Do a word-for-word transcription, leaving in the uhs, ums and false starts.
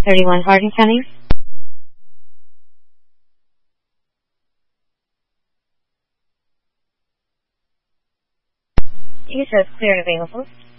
thirty-one Hardin Counties. User is clear and available.